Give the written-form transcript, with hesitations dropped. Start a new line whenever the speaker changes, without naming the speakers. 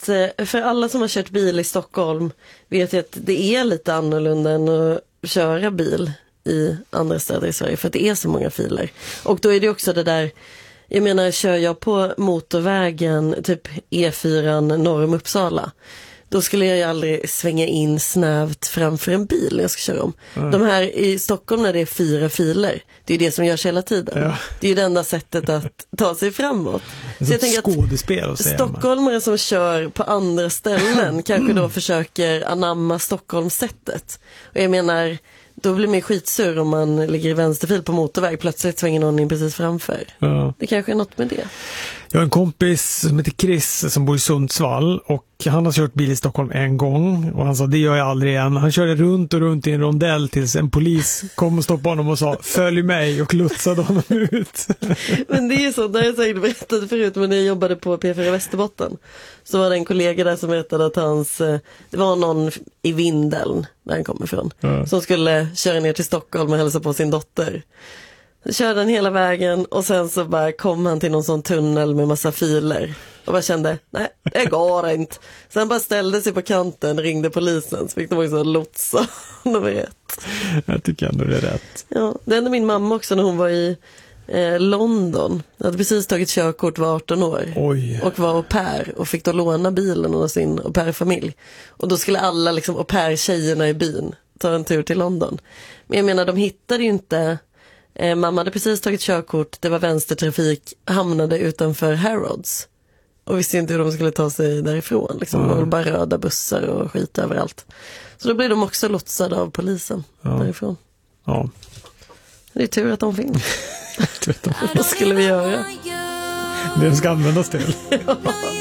att för alla som har kört bil i Stockholm vet jag att det är lite annorlunda än att köra bil i andra städer i Sverige, för att det är så många filer. Och då är det också det där, jag menar, kör jag på motorvägen typ E4 norr om Uppsala, då skulle jag ju aldrig svänga in snävt framför en bil när jag ska köra om. De här i Stockholm när det är 4 filer, det är det som görs hela tiden. Ja. Det är ju det enda sättet att ta sig framåt. Så jag tänker att stockholmare som kör på andra ställen kanske då försöker anamma Stockholmssättet. Och jag menar, då blir man skitsur om man ligger i vänsterfil på motorväg, plötsligt svänger någon in precis framför. Ja. Det kanske är något med det.
Jag har en kompis som heter Chris som bor i Sundsvall, och han har kört bil i Stockholm en gång och han sa, det gör jag aldrig igen. Han körde runt och runt i en rondell tills en polis kom och stoppade honom och sa, följ mig, och klutsade honom ut.
Men det är ju så, det har jag säkert berättat förut, men när jag jobbade på P4 Västerbotten så var det en kollega där som berättade att det var någon i Vindeln där han kommer ifrån, som skulle köra ner till Stockholm och hälsa på sin dotter. Körde den hela vägen och sen så bara kom han till någon sån tunnel med massa filer och bara kände, nej, det går inte. Sen bara ställde sig på kanten, ringde polisen, så fick de också lotsa honom rätt.
Jag tycker ändå det är rätt.
Ja, det hände min mamma också när hon var i London. Hon hade precis tagit körkort, var 18 år.
Oj.
Och var au pair och fick då låna bilen av sin au pair-familj. Och då skulle alla liksom au pair-tjejerna i byn ta en tur till London. Men jag menar, de hittade ju inte. Mamma hade precis tagit körkort, det var vänstertrafik, hamnade utanför Harrods och visste inte hur de skulle ta sig därifrån. Liksom. Det var bara röda bussar och skit överallt. Så då blev de också lotsade av polisen därifrån.
Ja.
Det är tur att de finns. Vad skulle vi göra?
Det ska användas till.